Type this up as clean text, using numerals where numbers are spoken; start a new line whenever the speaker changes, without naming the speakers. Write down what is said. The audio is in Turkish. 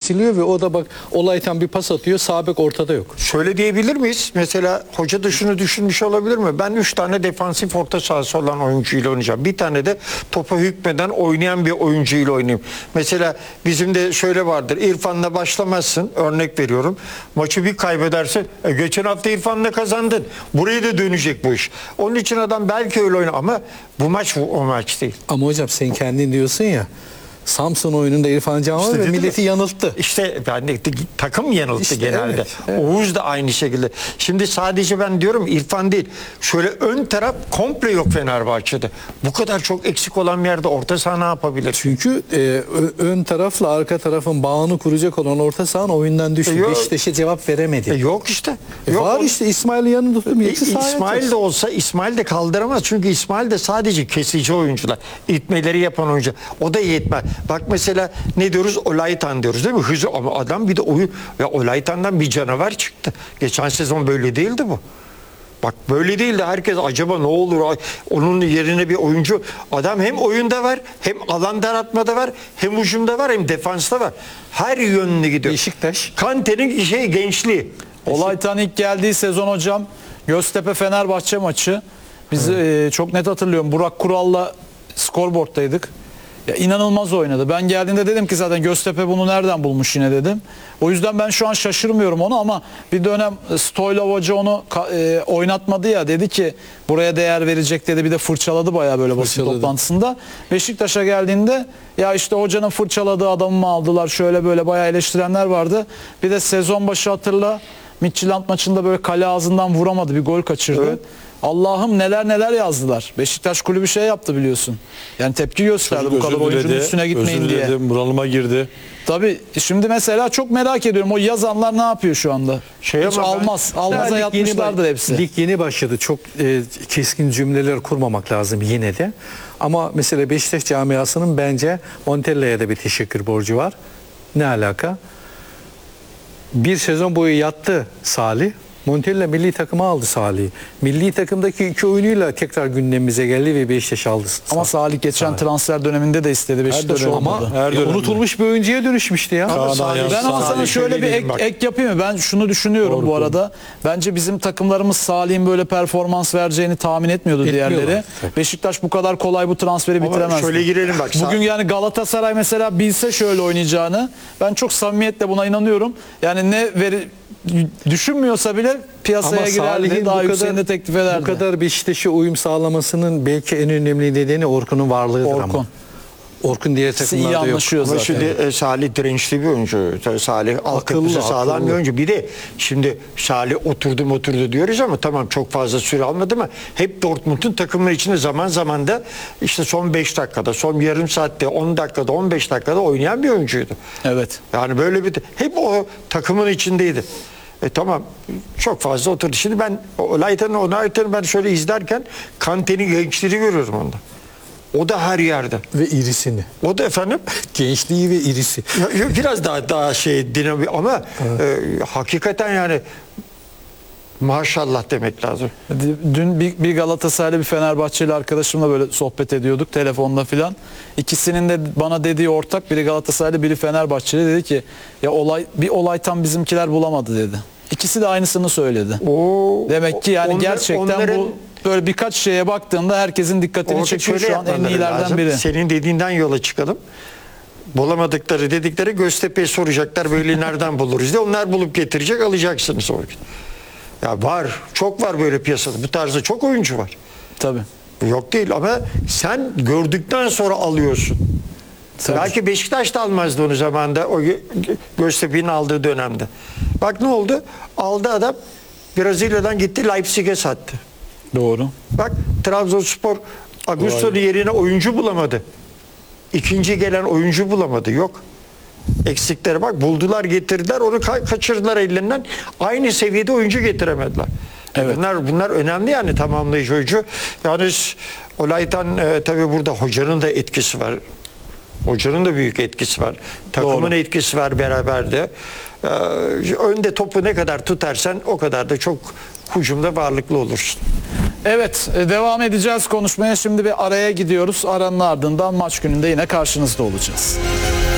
kesiliyor ve o da bak Olaytan bir pas atıyor, sağ bek ortada yok.
Şöyle diyebilir miyiz? Mesela hoca da şunu düşünmüş olabilir mi? Ben 3 tane defansif orta sahası olan oyuncuyla oynayacağım. Bir tane de topa hükmeden oynayan bir oyuncuyla oynayayım. Mesela bizim de şöyle vardır. İrfan'la başlamazsın. Örnek veriyorum. Maçı bir kaybedersin. Geçen hafta İrfan'la kazandın. Buraya da dönecek bu iş. Onun için adam belki öyle oynar ama bu maç o maç değil.
Ama hocam sen kendin diyorsun ya, Samsun oyununda İrfan Can var ve
dedim
milleti
ya,
yanılttı.
İşte yani takım yanılttı
İşte
genelde.
evet, evet.
Oğuz da aynı şekilde. Şimdi sadece ben diyorum İrfan değil. Şöyle ön taraf komple yok Fenerbahçe'de. Bu kadar çok eksik olan bir yerde orta saha ne yapabilir?
Çünkü ön tarafla arka tarafın bağını kuracak olan orta sahanın oyundan düştü.
Yok.
Beşiktaş'a cevap veremedi.
Yok işte. Yok.
Var işte, İsmail'in yanında tutup
İsmail de olsa İsmail de kaldıramaz. Çünkü İsmail de sadece kesici oyuncular. İtmeleri yapan oyuncu. O da yetmez. Bak mesela ne diyoruz? Olaytan diyoruz değil mi? Hızlı ama adam bir de oyun. Ya Olaytan'dan bir canavar çıktı. Geçen sezon böyle değildi bu. Bak böyle değildi. Herkes acaba ne olur? Onun yerine bir oyuncu. Adam hem oyunda var, hem alan daratmada var, hem hücumda var, hem defansta var. Her yönüne gidiyor.
Beşiktaş.
Kante'nin gençliği.
Olaytan ilk geldiği sezon hocam Göztepe Fenerbahçe maçı. Biz çok net hatırlıyorum. Burak Kural'la skorboarddaydık. Ya inanılmaz oynadı. Ben geldiğinde dedim ki zaten Göztepe bunu nereden bulmuş yine dedim. O yüzden ben şu an şaşırmıyorum onu ama bir dönem Stoylov Hoca onu oynatmadı ya, dedi ki buraya değer verecek dedi, bir de fırçaladı bayağı böyle basın toplantısında. Beşiktaş'a geldiğinde ya işte hocanın fırçaladığı adamı mı aldılar, şöyle böyle bayağı eleştirenler vardı. Bir de sezon başı hatırla, Midtjylland maçında böyle kale ağzından vuramadı, bir gol kaçırdı. Evet. Allah'ım neler neler yazdılar. Beşiktaş kulübü şey yaptı biliyorsun. Yani tepki gösterdi bu kadar oyuncunun üstüne gitmeyin diye.
Bunalıma girdi.
Tabii şimdi mesela çok merak ediyorum o yazanlar ne yapıyor şu anda? Hiç almaza yatmışlardır hepsi.
Lig yeni başladı. Çok keskin cümleler kurmamak lazım yine de. Ama mesela Beşiktaş camiasının bence Montella'ya da bir teşekkür borcu var. Ne alaka? Bir sezon boyu yattı Salih. Montella milli takıma aldı Salih'i. Milli takımdaki 2 oyunuyla tekrar gündemimize geldi ve Beşiktaş aldı.
Ama Salih geçen transfer döneminde de istedi, Beşiktaş olmadı.
Ama unutulmuş bir oyuncuya dönüşmüştü ya.
Ben ama sana şöyle bir ek yapayım mı? Ben şunu düşünüyorum. Doğru, bu arada. Bence bizim takımlarımız Salih'in böyle performans vereceğini tahmin etmiyordu diğerleri. Beşiktaş bu kadar kolay bu transferi bitiremez.
Şöyle girelim bak.
Bugün yani Galatasaray mesela bilse şöyle oynayacağını, ben çok samimiyetle buna inanıyorum. Yani düşünmüyorsa bile piyasaya girerdi, daha yükseğinde teklif ederdi.
Bu kadar Beşiktaş'a uyum sağlamasının belki en önemli nedeni Orkun'un varlığıdır ama. Orkun diğer takımlarda yok.
anlaşıyor zaten.
Ama şimdi Salih dirençli bir oyuncu. Salih altyapısı sağlam bir oyuncu. Bir de şimdi Salih oturdu diyoruz ama tamam çok fazla süre almadı ama hep Dortmund'un takımları içinde zaman zaman da işte son 5 dakikada, son yarım saatte, 10 dakikada, 15 dakikada oynayan bir oyuncuydu.
Evet.
Yani böyle bir hep o takımın içindeydi. Tamam çok fazla oturdu. Şimdi ben Olaytan'ı ben şöyle izlerken Kante'nin gençliğini görüyorum onda. O da her yerde.
Ve irisini.
O da efendim?
Gençliği ve irisi.
Biraz daha dinamik ama hakikaten yani maşallah demek lazım.
Dün bir Galatasaraylı bir Fenerbahçeli arkadaşımla böyle sohbet ediyorduk telefonda filan. İkisinin de bana dediği ortak, biri Galatasaraylı biri Fenerbahçeli, dedi ki ya Olaytan bizimkiler bulamadı dedi. İkisi de aynısını söyledi. Demek ki yani gerçekten bu böyle birkaç şeye baktığında herkesin dikkatini çekiyor, şu an en iyilerden biri.
Senin dediğinden yola çıkalım. Bulamadıkları dedikleri Göztepe'ye soracaklar, böyle nereden buluruz diye. Onlar bulup getirecek, alacaksınız o gün. Ya var, çok var böyle piyasada. Bu tarzda çok oyuncu var.
Tabii.
Yok değil ama sen gördükten sonra alıyorsun. Tabii. Belki Beşiktaş da almazdı onu zamanında, o Göztepe'nin aldığı dönemde. Bak ne oldu? Aldı adam, Brezilya'dan gitti Leipzig'e sattı.
Doğru.
Bak Trabzonspor Augusto'nun yerine oyuncu bulamadı. İkinci gelen oyuncu bulamadı. Yok. Eksikleri bak, buldular, getirdiler, onu kaçırdılar ellerinden. Aynı seviyede oyuncu getiremediler. Evet. Bunlar önemli yani, tamamlayıcı oyuncu. Yalnız Olaytan tabii burada hocanın da etkisi var. Hocanın da büyük etkisi var. Takımın etkisi var beraber de. Önde topu ne kadar tutarsan o kadar da çok hücumda varlıklı olursun.
Evet, devam edeceğiz konuşmaya. Şimdi bir araya gidiyoruz. Aranın ardından maç gününde yine karşınızda olacağız.